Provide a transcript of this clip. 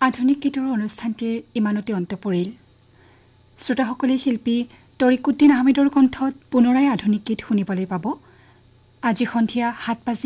আধুনিক গীতৰ অনুষ্ঠানটিৰ ইমানতে অন্ত পৰিল। শ্ৰোতাসকলে শিল্পী তৰিকুদ্দিন আহমেদৰ কণ্ঠত পুনৰাই আধুনিক গীত শুনিবলৈ পাব। আজি সন্ধিয়া 7:00